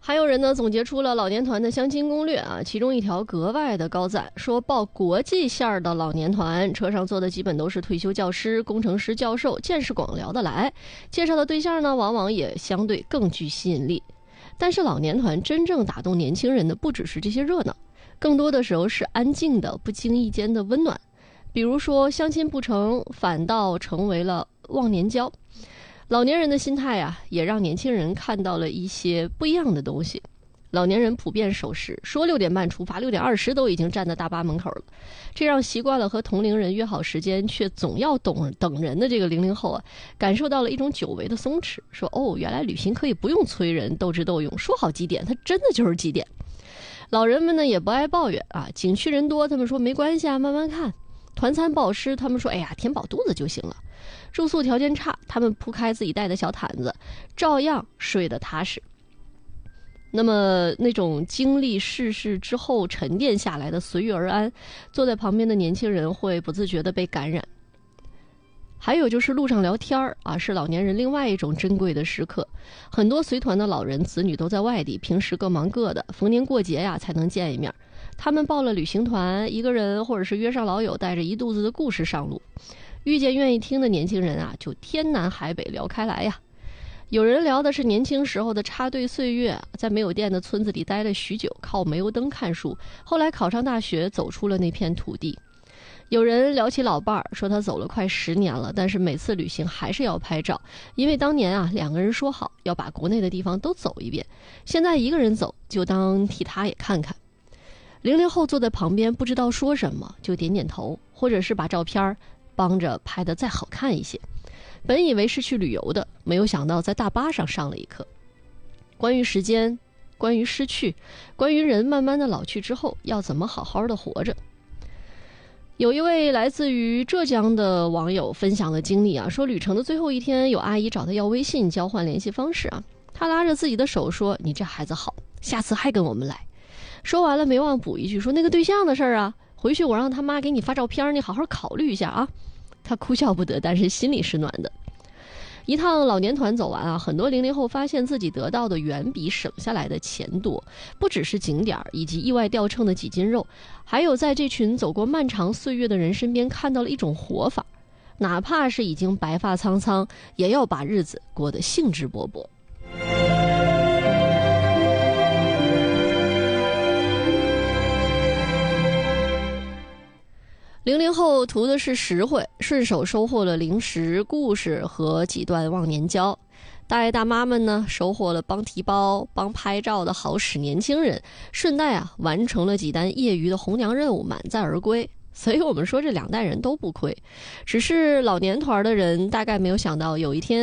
还有人呢总结出了老年团的相亲攻略啊，其中一条格外的高赞，说报国际线的老年团，车上坐的基本都是退休教师、工程师、教授，见识广聊得来，介绍的对象呢往往也相对更具吸引力。但是老年团真正打动年轻人的不只是这些热闹，更多的时候是安静的、不经意间的温暖。比如说相亲不成，反倒成为了忘年交。老年人的心态啊，也让年轻人看到了一些不一样的东西。老年人普遍守时，说6点半出发，6点20都已经站在大巴门口了。这让习惯了和同龄人约好时间却总要等人的这个00后啊，感受到了一种久违的松弛。说哦，原来旅行可以不用催人，斗智斗勇，说好几点，它真的就是几点。老人们呢也不爱抱怨啊，景区人多，他们说没关系啊，慢慢看。团餐不好吃，他们说哎呀，填饱肚子就行了。住宿条件差，他们铺开自己带的小毯子，照样睡得踏实。那么那种经历世事之后沉淀下来的随遇而安，坐在旁边的年轻人会不自觉地被感染。还有就是路上聊天啊，是老年人另外一种珍贵的时刻。很多随团的老人子女都在外地，平时各忙各的，逢年过节呀才能见一面。他们报了旅行团，一个人或者是约上老友，带着一肚子的故事上路。遇见愿意听的年轻人啊，就天南海北聊开来呀。有人聊的是年轻时候的插队岁月，在没有电的村子里待了许久，靠煤油灯看书，后来考上大学，走出了那片土地。有人聊起老伴儿，说他走了快10年了，但是每次旅行还是要拍照，因为当年啊2个人说好要把国内的地方都走一遍，现在一个人走就当替他也看看。00后坐在旁边不知道说什么，就点点头，或者是把照片帮着拍得再好看一些。本以为是去旅游的，没有想到在大巴上上了一课。关于时间，关于失去，关于人慢慢的老去之后要怎么好好的活着。有一位来自于浙江的网友分享了经历啊，说旅程的最后一天，有阿姨找他要微信交换联系方式啊，他拉着自己的手说：“你这孩子好，下次还跟我们来。”说完了没忘补一句说：“那个对象的事儿啊，回去我让他妈给你发照片，你好好考虑一下啊。”他哭笑不得，但是心里是暖的。一趟老年团走完啊，很多00后发现自己得到的远比省下来的钱多，不只是景点以及意外掉秤的几斤肉，还有在这群走过漫长岁月的人身边看到了一种活法，哪怕是已经白发苍苍，也要把日子过得兴致勃勃。00后图的是实惠，顺手收获了零食、故事和几段忘年交。大爷大妈们呢，收获了帮提包、帮拍照的好使年轻人，顺带啊完成了几单业余的红娘任务，满载而归。所以我们说这2代人都不亏，只是老年团的人大概没有想到有一天